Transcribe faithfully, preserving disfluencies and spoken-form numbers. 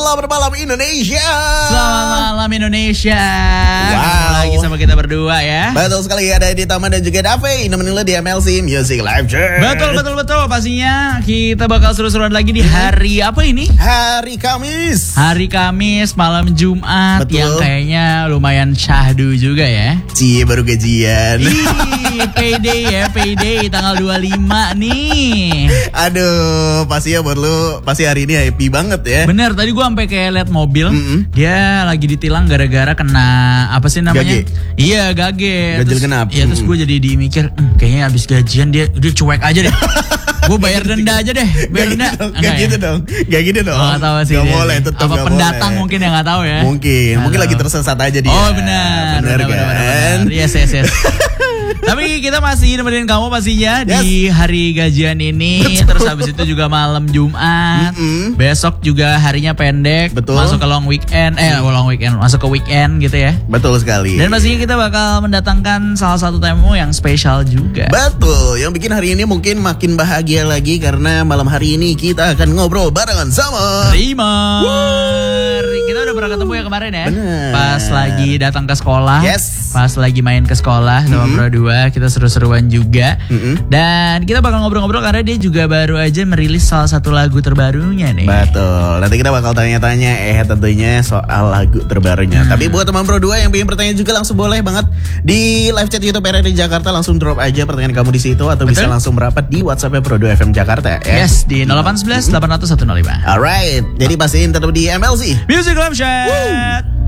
Selamat malam Indonesia. Selamat malam Indonesia. Wow. Lagi sama kita berdua ya. Betul sekali, ada di Taman dan juga Dave nemenin lo di M L C Music Live Chat. Betul betul betul. Pastinya kita bakal seru-seruan lagi di hari apa ini? Hari Kamis. Hari Kamis malam Jumat. Betul. Yang kayaknya lumayan syahdu juga ya. Cie baru gajian. Ih, payday ya, payday tanggal dua puluh lima nih. Aduh, pasti ya buat lo pasti hari ini happy banget ya. Bener, tadi gue sampai kayak liat mobil, Mm-mm. dia lagi ditilang gara-gara kena apa sih namanya? Gage. Iya, gage. Ganjil Terus- genap. Iya, terus gue jadi dimikir, "Hmm, kayaknya abis gajian dia dia cuek aja deh. Gue bayar denda aja deh, bayar Gak denda." gitu dong, Enggak gak ya? gitu dong, gak gitu dong. Oh, nggak tahu sih Gak dia. boleh, tetap Apa gak pendatang boleh. mungkin yang nggak tahu ya? Mungkin, Nggak mungkin tahu. lagi tersesat aja dia. Oh benar, benar, benar, benar, kan? benar. Yes, yes, yes. Tapi kita masih nemenin kamu pastinya Yes. di hari gajian ini. Betul. Terus habis itu juga malam Jumat. Mm-mm. Besok juga harinya pendek. Betul. Masuk ke long weekend. Eh, long weekend. Masuk ke weekend gitu ya. Betul sekali. Dan pastinya kita bakal mendatangkan salah satu tamu yang spesial juga. Betul, yang bikin hari ini mungkin makin bahagia lagi karena malam hari ini kita akan ngobrol barengan sama Rimar. Kita udah pernah ketemu ya kemarin ya. Bener. Pas lagi datang ke sekolah. Yes. Pas lagi main ke sekolah sama Mm-mm. Pro dua, kita seru-seruan juga. Mm-mm. Dan kita bakal ngobrol-ngobrol karena dia juga baru aja merilis salah satu lagu terbarunya nih. Betul, nanti kita bakal tanya-tanya eh tentunya soal lagu terbarunya. Hmm. Tapi buat teman Pro dua yang pengen bertanya juga langsung boleh banget di live chat YouTube R R D Jakarta, langsung drop aja pertanyaan kamu di situ atau bisa Betul. langsung merapat di WhatsApp Pro dua F M Jakarta ya. Yes, di nol delapan satu satu delapan nol nol satu nol lima. Alright, jadi pastiin tetap di M L C. Music Live Chat.